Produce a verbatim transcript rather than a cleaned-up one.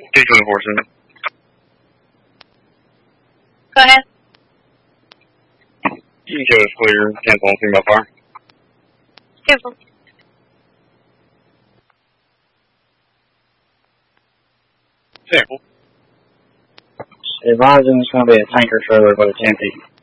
two twenty-four, seven. Go ahead. You can show us clear, cancel on scene by fire. Cancel. Sample. Advising it's going to be a tanker trailer, but it's empty.